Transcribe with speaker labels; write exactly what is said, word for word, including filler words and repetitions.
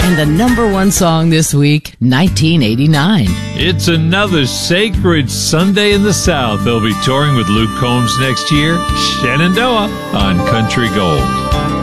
Speaker 1: And the number one song this week, nineteen eighty-nine.
Speaker 2: It's another sacred Sunday in the South. They'll be touring with Luke Combs next year. Shenandoah on Country Gold.